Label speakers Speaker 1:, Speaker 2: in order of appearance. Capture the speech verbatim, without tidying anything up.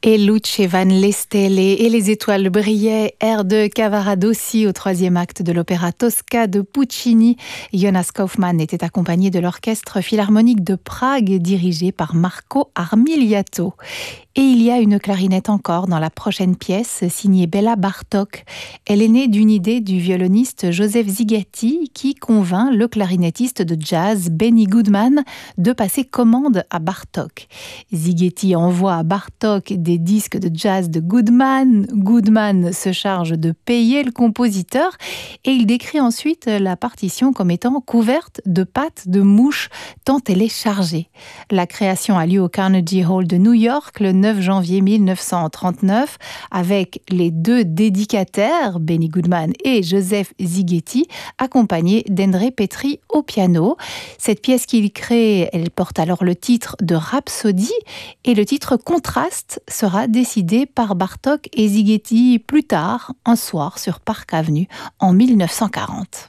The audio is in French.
Speaker 1: Et Luce van l'Estelle et les étoiles brillaient, air de Cavaradossi au troisième acte de l'opéra Tosca de Puccini. Jonas Kaufmann était accompagné de l'orchestre philharmonique de Prague dirigé par Marco Armiliato. Et il y a une clarinette encore dans la prochaine pièce, signée Béla Bartók. Elle est née d'une idée du violoniste Joseph Szigeti qui convainc le clarinettiste de jazz Benny Goodman de passer commande à Bartók. Szigeti envoie à Bartók des disques de jazz de Goodman. Goodman se charge de payer le compositeur et il décrit ensuite la partition comme étant couverte de pattes de mouches tant elle est chargée. La création a lieu au Carnegie Hall de New York le neuf janvier mille neuf cent trente-neuf avec les deux dédicataires, Benny Goodman et Joseph Szigeti, accompagnés d'Endre Petri au piano. Cette pièce qu'il crée, elle porte alors le titre de Rhapsody et le titre Contraste sera décidé par Bartók et Szigeti plus tard, un soir sur Park Avenue en mille neuf cent quarante.